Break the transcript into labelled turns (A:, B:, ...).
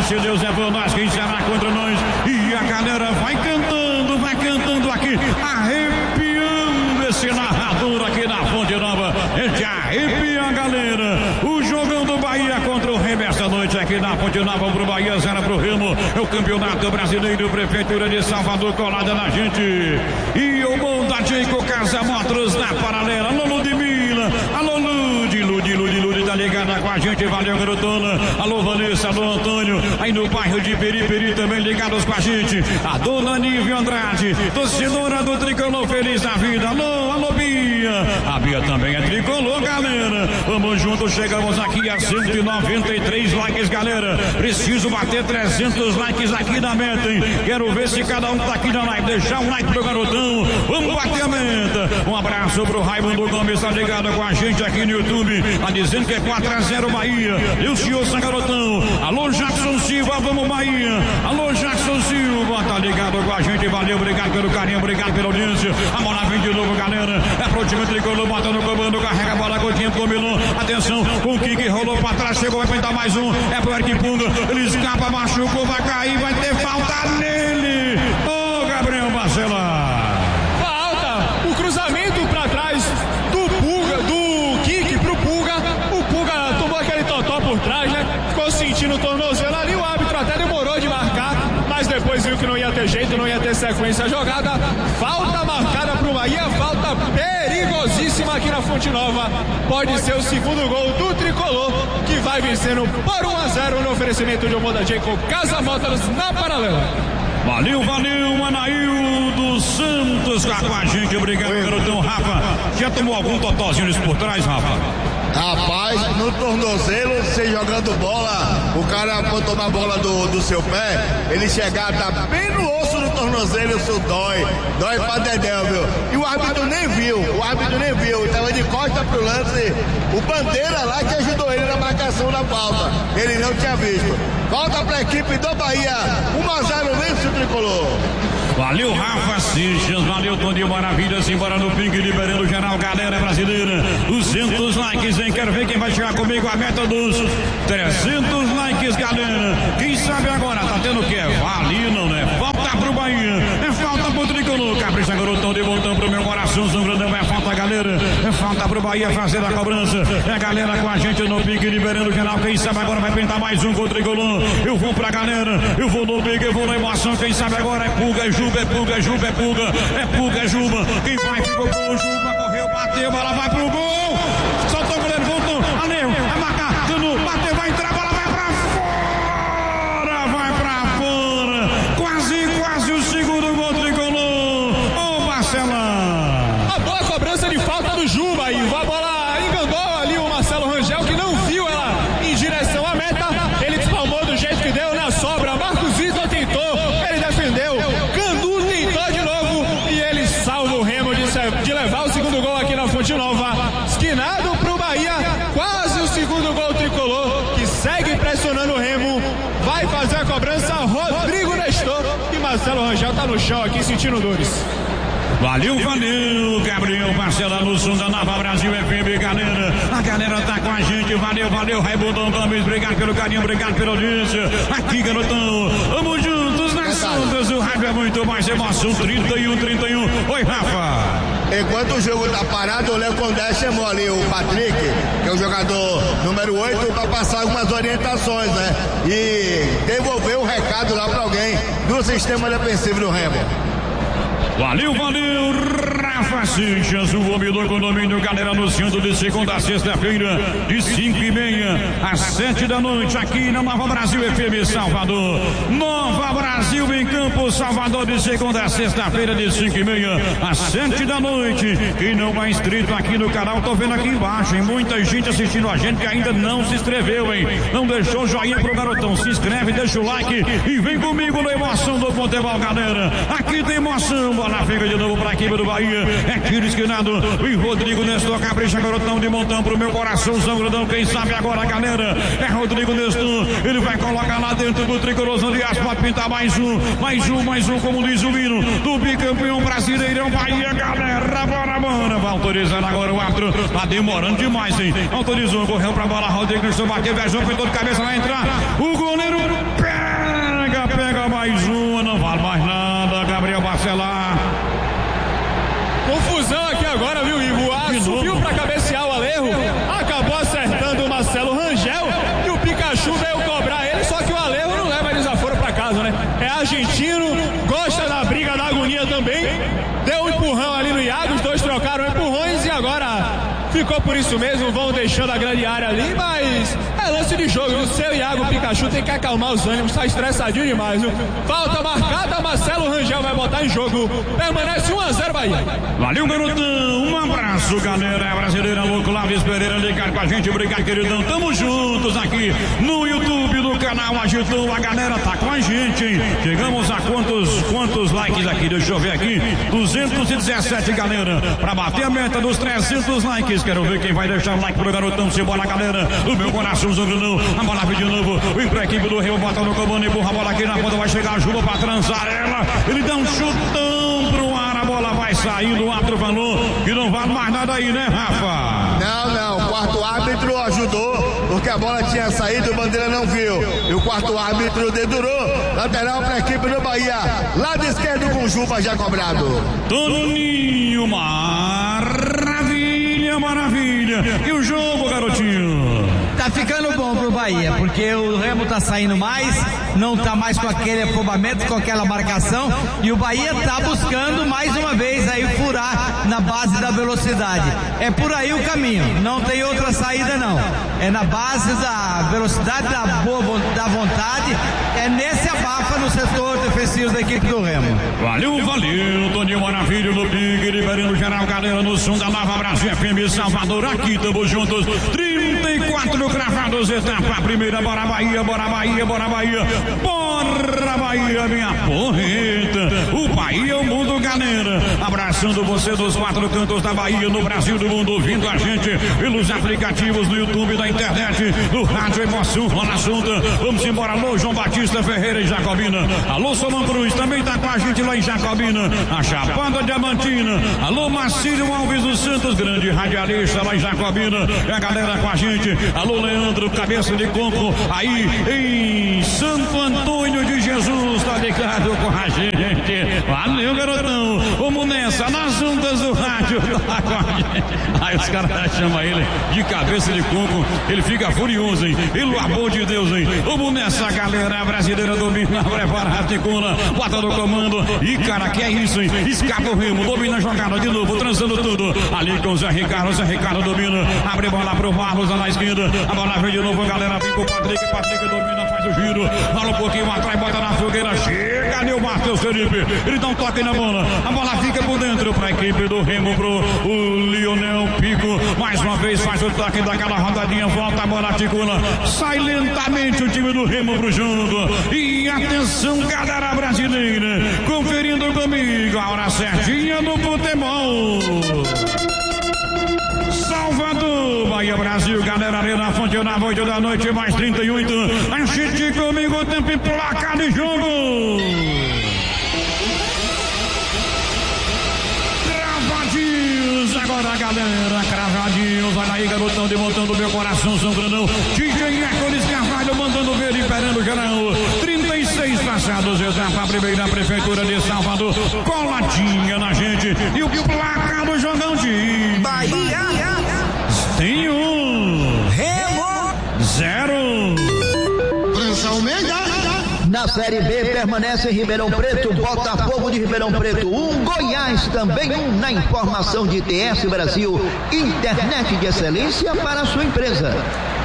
A: se Deus é por nós, quem será contra nós? E a galera vai cantando aqui, arrepiando esse narrador aqui na Fonte Nova. Ele arrepia a galera. O jogão do Bahia contra o Remo esta noite aqui na Fonte Nova pro Bahia, 0 pro Remo. É o Campeonato Brasileiro, Prefeitura de Salvador colada na gente. E o bom da Jeico Casa Motors na paralela. Alô Ludmila, alô Ludi tá ligada com a gente, valeu garotona. Alô Vanessa, alô Antônio, aí no bairro de Periperi também ligados com a gente. A dona Nívia Andrade, torcedora do Tricolor, feliz da vida. Alô Bia, a Bia também é tricolor, galera. Vamos juntos, chegamos aqui a 193 likes, galera. Preciso bater 300 likes aqui na meta, hein? Quero ver se cada um tá aqui na live, deixar um like pro garotão. Vamos bater a meta. Um abraço pro Raimundo Gomes, tá ligado com a gente aqui no YouTube, tá dizendo que é 4-0 Bahia. E o senhor São Garotão. Alô Jackson Silva, vamos Bahia. Alô Jackson Silva, tá ligado com a gente, valeu, obrigado pelo carinho, obrigado pela audiência. A bola vem de novo, galera. É pro time tricolor, bota no comando, carrega a bola com o tempo, combinou. Atenção, o kick rolou pra trás, chegou, vai pintar mais um. É pro Eric Punga, ele escapa, machucou, vai cair, vai ter falta nele. Ô Gabriel Marcela.
B: Falta, o cruzamento pra trás do Punga, do kick pro Punga. O Punga tomou aquele totó por trás, né? Ficou sentindo o tornozelo ali, o árbitro até demorou de marcar, mas depois viu que não ia ter jeito, não ia ter sequência a jogada. Falta marcada pro Bahia, falta perigosíssima aqui na Fonte Nova. Pode ser o segundo gol do Tricolor, que vai vencendo por 1-0 no oferecimento de Omoda Jeico Casa Motors na paralela.
A: Valeu, Anail dos Santos com a gente, obrigado, garotão. Rafa, já tomou algum totózinho por trás, Rafa?
C: Rapaz, no tornozelo, você jogando bola, o cara quando toma a bola do seu pé, ele chegar, tá bem no osso do tornozelo, isso dói pra dedéu, viu? E o árbitro nem viu, ele tava de costa pro lance, o Bandeira lá que ajudou ele na marcação da falta, ele não tinha visto. Volta pra equipe do Bahia, 1-0 vence o Tricolor.
A: Valeu, Rafa Seixas, valeu, Toninho Maravilhas, embora no ping, liberando o geral, galera brasileira. 200 likes, hein? Quero ver quem vai chegar comigo a meta dos 300 likes, galera. Quem sabe agora, tá tendo o quê? Vale, não, né? Falta pro Bahia, é falta pro Tricolor. Capricha, garotão, de botão pro meu coração, São Grandão, é falta, galera. É falta pro Bahia fazer a cobrança. É a galera com a gente no ping, liberando o geral. Quem sabe agora vai pintar mais um com o Tricolor. Eu vou pra galera, eu vou no ping, eu vou na emoção. Quem sabe agora é Pulga, é Juba, é Pulga, é Juba, é Pulga, é Pulga, é Juba. Quem vai pro gol, Juba correu, bateu, bola vai pro gol. Soltou o goleiro, voltou, valeu, vai marcar, Canu, bateu, vai entrar, bola vai pra fora. Quase o segundo gol Tricolor. Ô Marcela.
B: A boa cobrança de falta do Juba aí, a bola enganou ali o Marcelo Rangel, que não viu ela em direção à meta. Ele despalmou do jeito que deu na sobra. Marcos Vitor tentou, ele defendeu. Canu tentou de novo e ele salva o Remo de levar o segundo gol aqui na Fonte Nova. Esquinado pro Bahia, quase o segundo gol Tricolor, que segue pressionando o Remo. Vai fazer a cobrança Rodrigo Nestor e Marcelo Rangel tá no chão aqui sentindo dores.
A: Valeu, Gabriel Marcela no som da Nova Brasil FM, galera. A galera tá com a gente, valeu, Raimundo Gomes, obrigado pelo carinho, obrigado pela audiência. Aqui, garotão, vamos juntos nas ondas, o rádio é muito mais emoção, 31. Oi, Rafa.
C: Enquanto o jogo tá parado, o Léo Condé chamou ali o Patrick, que é o jogador número 8, para passar algumas orientações, né? E devolver o recado lá para alguém do sistema defensivo do Remo.
A: Valeu, Rafa Seixas, o homem do condomínio, galera, anunciando de segunda a sexta-feira, de 5h30 às 7 da noite, aqui na Nova Brasil FM Salvador. Nova Brasil em Campo, Salvador, de segunda a sexta-feira, de 5h30 às 7 da noite. Quem não é inscrito aqui no canal, tô vendo aqui embaixo, hein? Muita gente assistindo a gente que ainda não se inscreveu, hein? Não deixou o joinha pro garotão, se inscreve, deixa o like e vem comigo na emoção do futebol, galera. Aqui tem emoção, bola fica de novo pra equipe do Bahia. É tiro esquinado e Rodrigo Nestor, capricha, garotão de montão pro meu coração, São Grandão. Quem sabe agora, galera, é Rodrigo Nestor. Ele vai colocar lá dentro do tricolor, aliás, pode pintar mais um, como diz o hino do bicampeão brasileirão Bahia, galera. Bora, vai autorizando agora o árbitro. Tá demorando demais, hein? Autorizou, correu pra bola, Rodrigo Nestor bateu, viajou, foi todo de cabeça, vai entrar. O goleiro
B: ficou por isso mesmo, vão deixando a grande área ali, mas é lance de jogo, o seu Iago Pikachu tem que acalmar os ânimos, tá estressadinho demais, viu? Falta marcada, Marcelo Rangel vai botar em jogo, permanece 1-0 Bahia.
A: Valeu, garotão, um abraço, galera brasileira, louco, Laves Pereira ligado com a gente, obrigado, queridão, tamo juntos aqui no YouTube do canal Agitão, a galera tá com a gente, hein? Chegamos a quantos likes aqui, deixa eu ver aqui, 217, galera, pra bater a meta dos 300 likes, quero ver quem vai deixar o like pro garotão, simbora, galera, o meu coração sangrando, a bola vem de novo, vem pra equipe do Rio, bota no comando, empurra a bola aqui na ponta, vai chegar a Juba pra Transarela, ele dá um chutão pro ar, a bola vai saindo, o árbitro falou que não vale mais nada aí, né, Rafa?
C: Não, o quarto árbitro ajudou, porque a bola tinha saído e o Bandeira não viu, e o quarto árbitro dedurou, lateral pra equipe do Bahia, lado esquerdo com Juba já cobrado.
A: Toninho, maravilha, e o jogo, garotinho?
D: Tá ficando bom pro Bahia, porque o Remo tá saindo mais, não tá mais com aquele afobamento, com aquela marcação, e o Bahia tá buscando mais uma vez aí furar na base da velocidade. É por aí o caminho, não tem outra saída não. É na base da velocidade, da vontade, é nesse abafa no setor defensivo da equipe do Remo.
A: Valeu, Toninho Maravilha no pique, liberando geral, galera no som da Nova Brasil FM Salvador, aqui tamo juntos, 34 cravados, etapa primeira, bora Bahia, minha porreta, o Bahia é o mundo, galera, abraçando você dos 4 cantos da Bahia, no Brasil, do mundo, ouvindo a gente pelos aplicativos do YouTube, da internet, do rádio Emoção, rola assunto, vamos embora, alô João Batista Ferreira em Jacobina, alô Solon Cruz, também tá com a gente lá em Jacobina, a Chapada Diamantina, alô Marcílio Alves dos Santos, grande radialista lá em Jacobina, é a galera com a gente, alô Leandro, cabeça de coco, aí em Santo Antônio de Jesus, tá ligado com a gente, valeu garotão, vamos nessa, nas ondas do rádio, tá com a gente, aí os caras chamam ele de cabeça de coco, ele fica furioso, hein, pelo amor de Deus, hein, vamos nessa, galera brasileira domina, prepara a ticuna, bota no comando, e cara, que é isso, hein, escapa o Remo, domina a jogada de novo, transando tudo, ali com o Zé Ricardo domina, abre bola pro Marlos lá na esquerda, a bola vem de novo, galera, vem com o Patrick domina, faz o giro, rola um pouquinho atrás, bota na fogueira, chega ali o Matheus Felipe, ele dá um toque na bola, a bola fica por dentro pra equipe do Remo, pro Lionel Pico, mais uma vez faz o toque daquela rodadinha, volta a bola, ticuna, sai lentamente o time do Remo pro jogo, e atenção, galera brasileira, conferindo comigo a hora certinha do futebol. Salvador, Bahia, Brasil, galera, Arena Fonte Nova, 8 da noite, mais 38. Assiste comigo, tempo e placar de jogo. Cravadinhos, agora galera, cravadinhos, olha aí, garotão, desmontando meu coração, São Grandão. DJ Hércules Carvalho, mandando ver, liberando geral. 36 passados, etapa primeira, Prefeitura de Salvador, coladinha na gente. E o placar do jogão de
D: Bahia
A: tem 1,
D: Remo
A: 0.
C: França Almeida.
E: Na Série B permanece Ribeirão Preto, Botafogo de Ribeirão Preto 1, Goiás também 1 na informação de TS Brasil, internet de excelência para a sua empresa.